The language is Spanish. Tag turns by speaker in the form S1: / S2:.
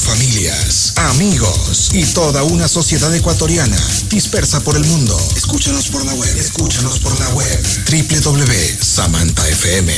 S1: familias, amigos y toda una sociedad ecuatoriana dispersa por el mundo. Escúchanos por la web. www.samantafm.net.